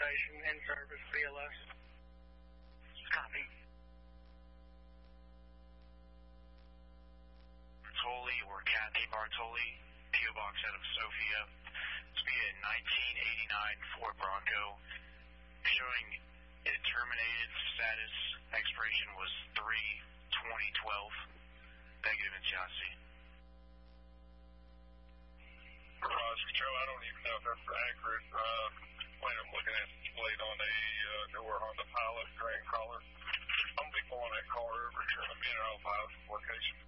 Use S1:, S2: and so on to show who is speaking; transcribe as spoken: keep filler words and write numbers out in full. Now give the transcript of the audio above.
S1: station, in service, B L S.
S2: Copy. Bartoli or Kathy Bartoli, P O Box out of Sophia. It's be a nineteen eighty-nine Ford Bronco, showing it terminated status. Expiration was three twenty twelve. Negative in chassis.
S3: Garage Control, I don't even know if that's accurate. Uh, when I'm looking at the plate on a uh, newer Honda Pilot, gray color. I'm going to be pulling that car over here in a minute. I'll file some location.